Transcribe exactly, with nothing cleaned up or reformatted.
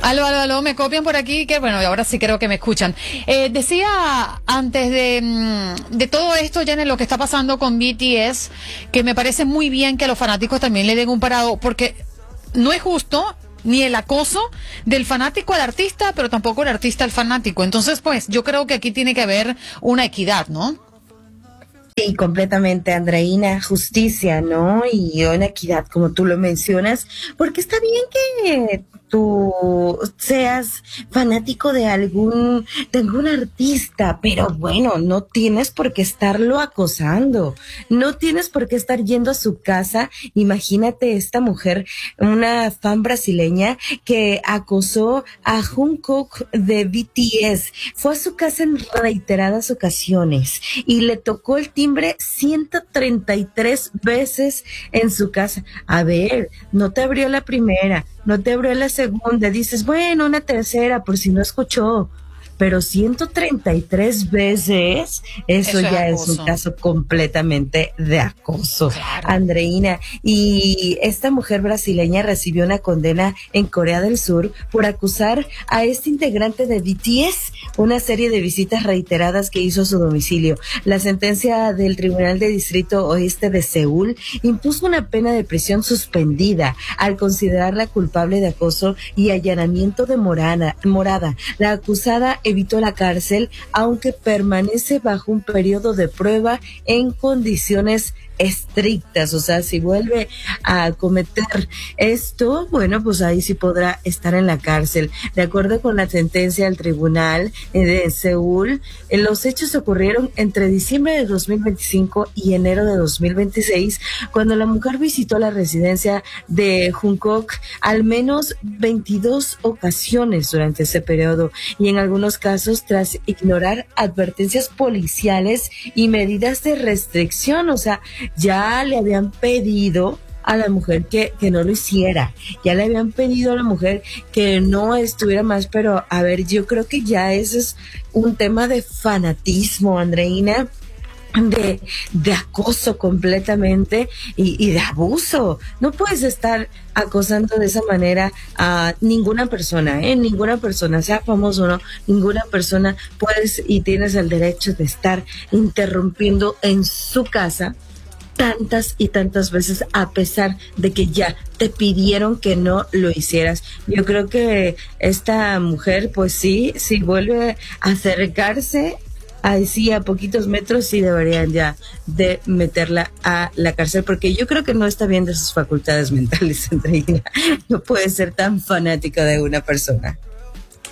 Aló, aló, aló, me copian por aquí, que bueno, ahora sí creo que me escuchan. Eh, decía antes de, mm, de todo esto, ya en lo que está pasando con B T S, que me parece muy bien que los fanáticos también le den un parado, porque no es justo ni el acoso del fanático al artista, pero tampoco el artista al fanático. Entonces, pues, yo creo que aquí tiene que haber una equidad, ¿no? Sí, completamente, Andreina, justicia, ¿no? Y una equidad, como tú lo mencionas, porque está bien que tú seas fanático de algún, de algún artista, pero bueno, no tienes por qué estarlo acosando, no tienes por qué estar yendo a su casa. Imagínate esta mujer, una fan brasileña que acosó a Jungkook de B T S, fue a su casa en reiteradas ocasiones y le tocó el timbre ciento treinta y tres veces en su casa. A ver, no te abrió la primera, no te abrió la segunda, dices, bueno, una tercera por si no escuchó, pero ciento treinta y tres veces, eso, eso ya es, es un caso completamente de acoso, claro. Andreina. Y esta mujer brasileña recibió una condena en Corea del Sur por acusar a este integrante de B T S una serie de visitas reiteradas que hizo a su domicilio. La sentencia del Tribunal de Distrito Oeste de Seúl impuso una pena de prisión suspendida al considerarla culpable de acoso y allanamiento de morada. morada. La acusada evitó la cárcel, aunque permanece bajo un periodo de prueba en condiciones estrictas. O sea, si vuelve a cometer esto, bueno, pues ahí sí podrá estar en la cárcel. De acuerdo con la sentencia del tribunal de Seúl, los hechos ocurrieron entre diciembre de dos mil veinticinco y enero de dos mil veintiséis, cuando la mujer visitó la residencia de Jungkook al menos veintidós ocasiones durante ese periodo, y en algunos casos tras ignorar advertencias policiales y medidas de restricción. O sea, ya le habían pedido a la mujer que, que no lo hiciera, ya le habían pedido a la mujer que no estuviera más, pero a ver, yo creo que ya ese es un tema de fanatismo, Andreina, de, de acoso completamente y, y de abuso. No puedes estar acosando de esa manera a ninguna persona, ¿eh? Ninguna persona, sea famoso o no, ninguna persona puedes y tienes el derecho de estar interrumpiendo en su casa tantas y tantas veces, a pesar de que ya te pidieron que no lo hicieras. Yo creo que esta mujer, pues sí, si vuelve a acercarse así a poquitos metros, sí deberían ya de meterla a la cárcel, porque yo creo que no está bien de sus facultades mentales, Andreina. No puede ser tan fanática de una persona.